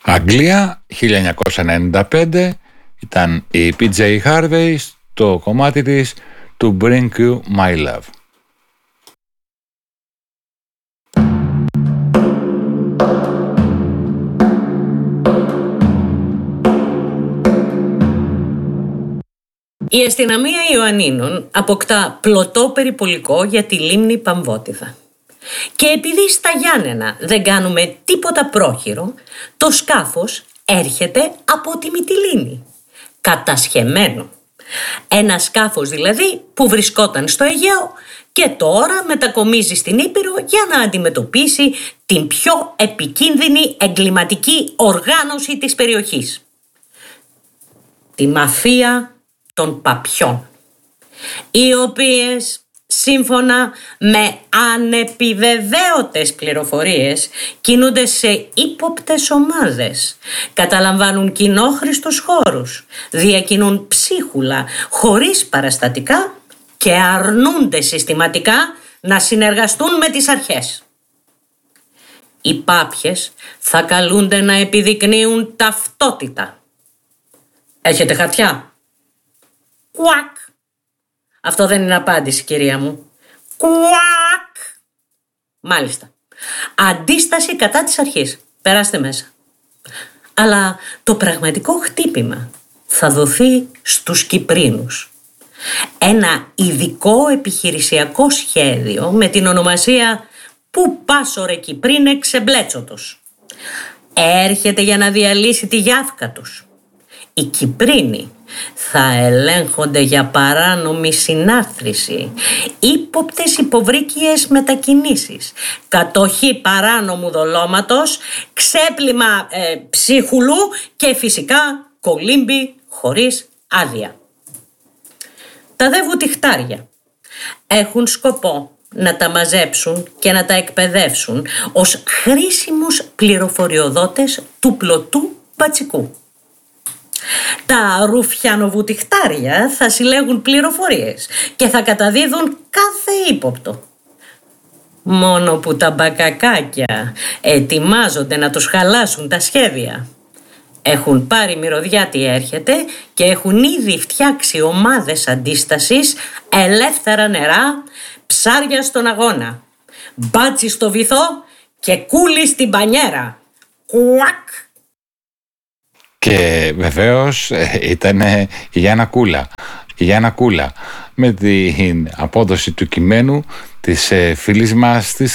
Αγγλία, 1995, ήταν η PJ Harvey στο κομμάτι της To Bring You My Love. Η αστυνομία Ιωαννίνων αποκτά πλωτό περιπολικό για τη λίμνη Παμβότιδα. Και επειδή στα Γιάννενα δεν κάνουμε τίποτα πρόχειρο, το σκάφος έρχεται από τη Μυτιλήνη, κατασχεμένο. Ένα σκάφος δηλαδή που βρισκόταν στο Αιγαίο και τώρα μετακομίζει στην Ήπειρο για να αντιμετωπίσει την πιο επικίνδυνη εγκληματική οργάνωση της περιοχής. Τη μαφία των παπιών, οι οποίες σύμφωνα με ανεπιβεβαίωτες πληροφορίες κινούνται σε ύποπτες ομάδες, καταλαμβάνουν κοινόχρηστους χώρους, διακινούν ψίχουλα χωρίς παραστατικά και αρνούνται συστηματικά να συνεργαστούν με τις αρχές. Οι πάπιες θα καλούνται να επιδεικνύουν ταυτότητα. Έχετε χαρτιά? Κουακ. Αυτό δεν είναι απάντηση, κυρία μου. Κουακ. Μάλιστα. Αντίσταση κατά της αρχής. Περάστε μέσα. Αλλά το πραγματικό χτύπημα θα δοθεί στους Κυπρίνους. Ένα ειδικό επιχειρησιακό σχέδιο με την ονομασία «Πού πας ρε Κυπρίνε ξεμπλέτσοτος». Έρχεται για να διαλύσει τη γιάφκα τους. Οι Κυπρίνοι θα ελέγχονται για παράνομη συνάθρηση, ύποπτες υποβρύκιες μετακινήσεις, κατοχή παράνομου δολώματος, ξέπλυμα ψίχουλου και φυσικά κολύμπι χωρίς άδεια. Τα δε βουτυχτάρια έχουν σκοπό να τα μαζέψουν και να τα εκπαιδεύσουν ως χρήσιμους πληροφοριοδότες του πλωτού μπατσικού. Τα ρουφιανοβουτυχτάρια θα συλλέγουν πληροφορίες και θα καταδίδουν κάθε ύποπτο. Μόνο που τα μπακακάκια ετοιμάζονται να τους χαλάσουν τα σχέδια. Έχουν πάρει μυρωδιά τι έρχεται και έχουν ήδη φτιάξει ομάδες αντίστασης, ελεύθερα νερά, ψάρια στον αγώνα, μπάτσι στο βυθό και κούλι στην πανιέρα. Κουακ! Και βεβαίως ήταν η Γιάννα Κούλα με την απόδοση του κειμένου της φίλης μας της